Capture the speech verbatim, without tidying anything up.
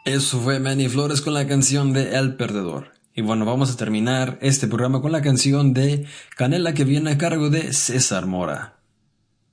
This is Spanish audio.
Eso fue Manny Flores con la canción de El Perdedor. Y bueno, vamos a terminar este programa con la canción de Canela que viene a cargo de César Mora.